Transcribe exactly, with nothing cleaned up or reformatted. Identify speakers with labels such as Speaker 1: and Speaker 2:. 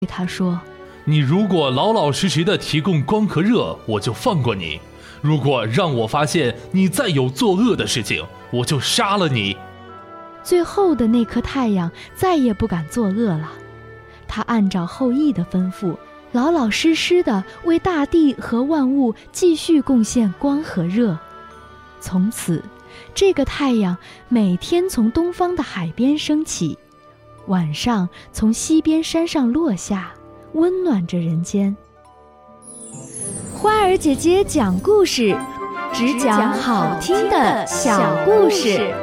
Speaker 1: 他说：
Speaker 2: 你如果老老实实的提供光和热，我就放过你；如果让我发现你再有作恶的事情，我就杀了你。
Speaker 1: 最后的那颗太阳再也不敢作恶了，他按照后羿的吩咐，老老实实的为大地和万物继续贡献光和热。从此，这个太阳每天从东方的海边升起，晚上从西边山上落下，温暖着人间。花儿姐姐讲故事，只讲好听的小故事。